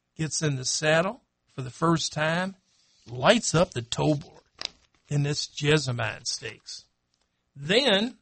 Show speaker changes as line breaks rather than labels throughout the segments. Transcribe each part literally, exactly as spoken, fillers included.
gets in the saddle for the first time, lights up the toe board in this Jessamine Stakes. Then,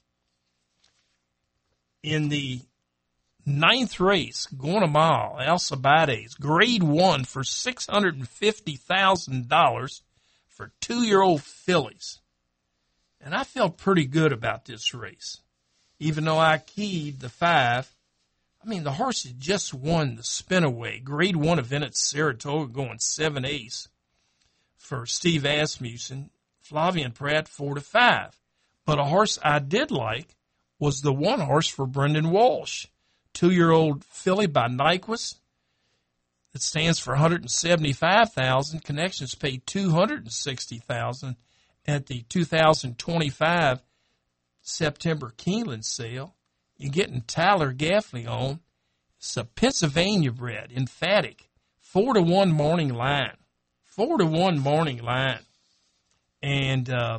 in the ninth race, going a mile, Alcibiades, grade one for six hundred fifty thousand dollars for two-year-old fillies. And I felt pretty good about this race, even though I keyed the five. I mean, the horse had just won the Spinaway, grade one event at Saratoga, going seven ace for Steve Asmussen, Flavien Prat, four to five. But a horse I did like was the one horse for Brendan Walsh, two-year-old filly by Nyquist. It stands for one hundred seventy-five thousand dollars. Connections paid two hundred sixty thousand dollars at the two thousand twenty-five September Keeneland sale. You're getting Tyler Gaffney on. It's a Pennsylvania bred, emphatic, four to one morning line, four to one morning line. And uh,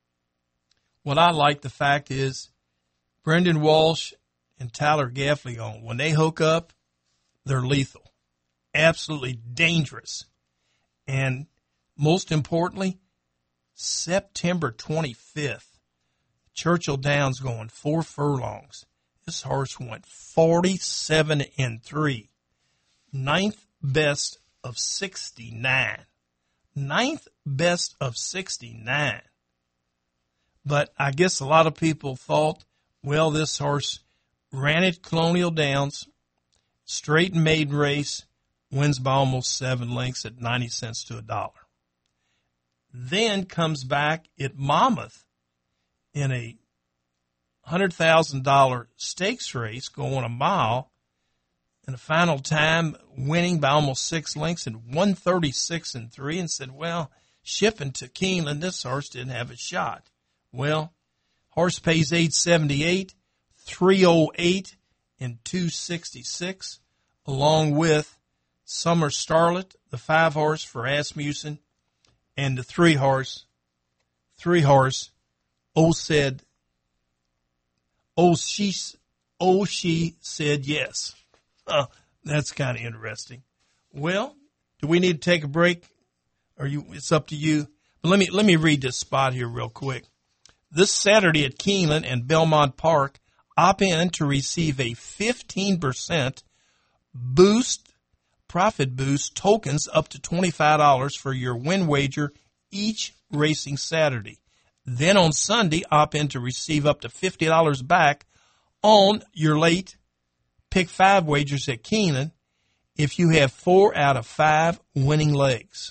what I like the fact is Brendan Walsh and Tyler Gaffney on, when they hook up, they're lethal, absolutely dangerous. And most importantly, September twenty-fifth, Churchill Downs going four furlongs. This horse went forty-seven and three, ninth best of sixty-nine, ninth best of sixty-nine. But I guess a lot of people thought, well, this horse ran at Colonial Downs, straight and maiden race, wins by almost seven lengths at ninety cents to a dollar. Then comes back at Monmouth in a one hundred thousand dollars stakes race, going a mile, and a final time winning by almost six lengths at one thirty-six and three, and said, well, shipping to Keeneland, this horse didn't have a shot. Well, horse pays eight seventy-eight, three oh eight, and two sixty-six, along with Summer Starlet, the five horse for Asmussen, and the three horse, three horse, Oh said, Oh she, Oh she said yes. Uh, that's kind of interesting. Well, do we need to take a break? Or you? It's up to you. But let me let me read this spot here real quick. This Saturday at Keeneland and Belmont Park, opt in to receive a fifteen percent boost, profit boost tokens up to twenty-five dollars for your win wager each racing Saturday. Then on Sunday, opt in to receive up to fifty dollars back on your late pick five wagers at Keeneland if you have four out of five winning legs.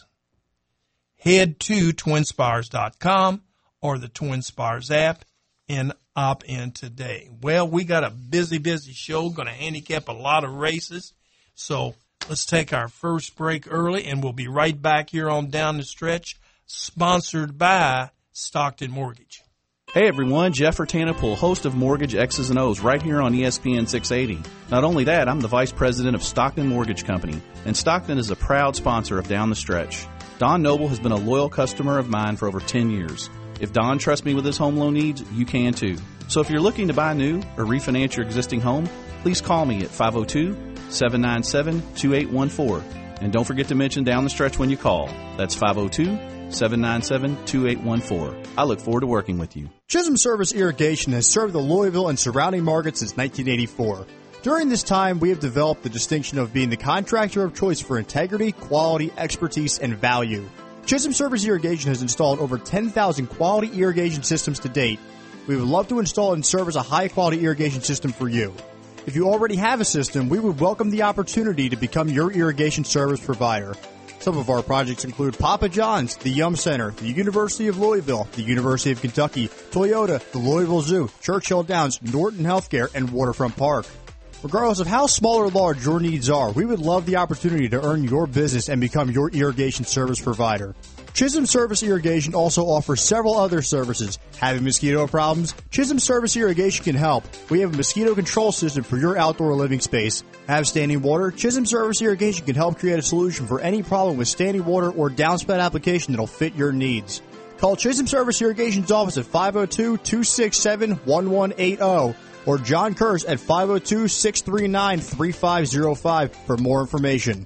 Head to twin spires dot com or the Twin Spires app and opt in today. Well, we got a busy, busy show, going to handicap a lot of races. So let's take our first break early, and we'll be right back here on Down the Stretch, sponsored by Stockton Mortgage.
Hey everyone, Jeff Rotanapool, host of Mortgage X's and O's right here on E S P N six eighty. Not only that, I'm the vice president of Stockton Mortgage Company, and Stockton is a proud sponsor of Down the Stretch. Don Noble has been a loyal customer of mine for over ten years. If Don trusts me with his home loan needs, you can too. So if you're looking to buy new or refinance your existing home, please call me at five oh two, seven nine seven, two eight one four. And don't forget to mention Down the Stretch when you call. That's five oh two, seven nine seven, two eight one four. I look forward to working with you.
Chisholm Service Irrigation has served the Louisville and surrounding markets since nineteen eighty-four. During this time, we have developed the distinction of being the contractor of choice for integrity, quality, expertise, and value. Chisholm Service Irrigation has installed over ten thousand quality irrigation systems to date. We would love to install and service a high-quality irrigation system for you. If you already have a system, we would welcome the opportunity to become your irrigation service provider. Some of our projects include Papa John's, the Yum Center, the University of Louisville, the University of Kentucky, Toyota, the Louisville Zoo, Churchill Downs, Norton Healthcare, and Waterfront Park. Regardless of how small or large your needs are, we would love the opportunity to earn your business and become your irrigation service provider. Chisholm Service Irrigation also offers several other services. Having mosquito problems? Chisholm Service Irrigation can help. We have a mosquito control system for your outdoor living space. Have standing water? Chisholm Service Irrigation can help create a solution for any problem with standing water or downspout application that will fit your needs. Call Chisholm Service Irrigation's office at five oh two, two six seven, one one eight oh or John Kurz at five oh two, six three nine, three five oh five for more information.